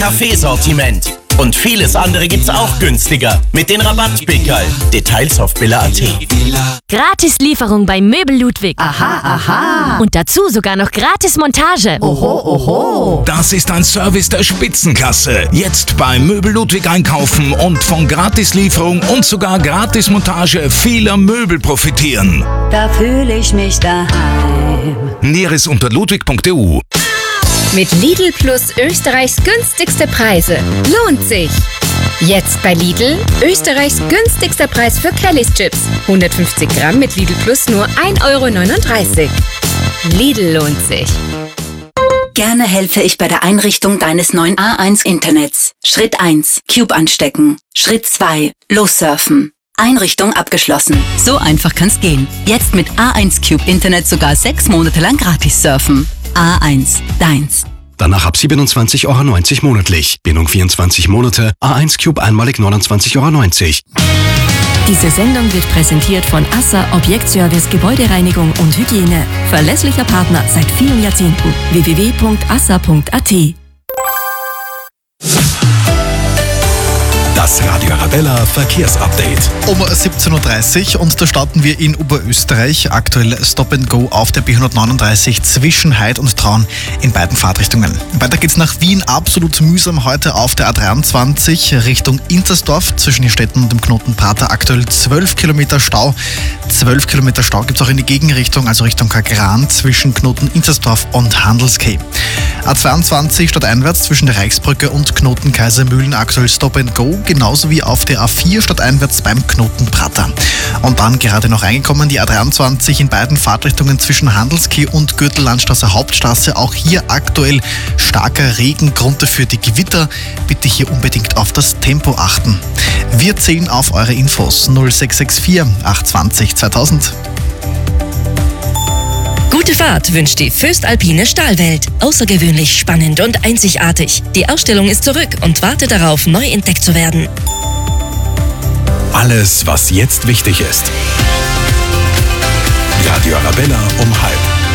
Kaffeesortiment. Und vieles andere gibt's auch günstiger mit den Rabattpickerl. Details auf billa.at. Gratislieferung bei Möbel Ludwig. Aha, aha. Und dazu sogar noch gratis Montage. Oho, oho. Das ist ein Service der Spitzenklasse. Jetzt bei Möbel Ludwig einkaufen und von Gratislieferung und sogar Gratismontage vieler Möbel profitieren. Da fühle ich mich daheim. Näheres unter ludwig.eu. Mit Lidl Plus Österreichs günstigste Preise. Lohnt sich! Jetzt bei Lidl Österreichs günstigster Preis für Kellys Chips. 150 Gramm mit Lidl Plus nur 1,39 €. Lidl lohnt sich. Gerne helfe ich bei der Einrichtung deines neuen A1 Internets. Schritt 1. Cube anstecken. Schritt 2. Lossurfen. Einrichtung abgeschlossen. So einfach kann's gehen. Jetzt mit A1 Cube Internet sogar 6 Monate lang gratis surfen. A1, deins. Danach ab 27,90 € monatlich. Bindung 24 Monate. A1 Cube einmalig 29,90 €. Diese Sendung wird präsentiert von ASSA Objektservice Gebäudereinigung und Hygiene. Verlässlicher Partner seit vielen Jahrzehnten. www.assa.at. Das Radio Arabella Verkehrsupdate. Um 17.30 Uhr und da starten wir in Oberösterreich. Aktuell Stop and Go auf der B139 zwischen Heid und Traun in beiden Fahrtrichtungen. Weiter geht's nach Wien. Absolut mühsam heute auf der A23 Richtung Inzersdorf zwischen den Städten und dem Knoten Prater. Aktuell 12 Kilometer Stau. 12 Kilometer Stau gibt's auch in die Gegenrichtung, also Richtung Kagran zwischen Knoten Inzersdorf und Handelskeh. A22 stadteinwärts zwischen der Reichsbrücke und Knoten Kaisermühlen. Aktuell Stop and Go. Genauso wie auf der A4 stadteinwärts beim Knoten Prater. Und dann gerade noch reingekommen die A23 in beiden Fahrtrichtungen zwischen Handelskeh und Gürtellandstraße Hauptstraße. Auch hier aktuell starker Regen, Grund dafür die Gewitter. Bitte hier unbedingt auf das Tempo achten. Wir zählen auf eure Infos 0664 820 2000. Gute Fahrt wünscht die Föstalpine Stahlwelt. Außergewöhnlich spannend und einzigartig. Die Ausstellung ist zurück und wartet darauf, neu entdeckt zu werden. Alles, was jetzt wichtig ist. Radio Arabella um 12:30.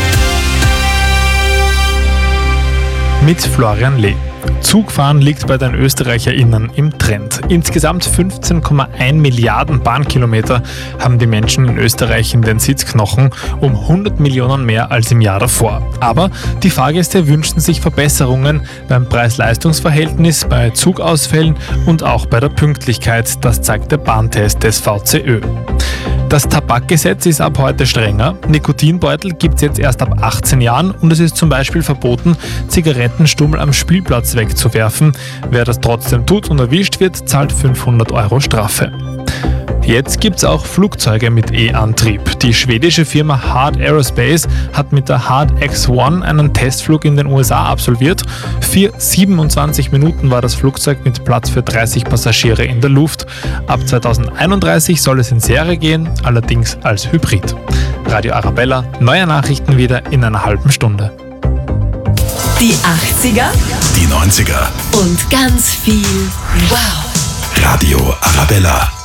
Mit Florian Lee. Zugfahren liegt bei den ÖsterreicherInnen im Trend. Insgesamt 15,1 Milliarden Bahnkilometer haben die Menschen in Österreich in den Sitzknochen, um 100 Millionen mehr als im Jahr davor. Aber die Fahrgäste wünschen sich Verbesserungen beim Preis-Leistungs-Verhältnis, bei Zugausfällen und auch bei der Pünktlichkeit. Das zeigt der Bahntest des VCÖ. Das Tabakgesetz ist ab heute strenger. Nikotinbeutel gibt es jetzt erst ab 18 Jahren und es ist zum Beispiel verboten, Zigarettenstummel am Spielplatz wegzuwerfen. Wer das trotzdem tut und erwischt wird, zahlt 500 € Strafe. Jetzt gibt es auch Flugzeuge mit E-Antrieb. Die schwedische Firma Hard Aerospace hat mit der Hard X-1 einen Testflug in den USA absolviert. Für 27 Minuten war das Flugzeug mit Platz für 30 Passagiere in der Luft. Ab 2031 soll es in Serie gehen, allerdings als Hybrid. Radio Arabella, neue Nachrichten wieder in einer halben Stunde. Die 80er Die 90er. und ganz viel Wow. Radio Arabella.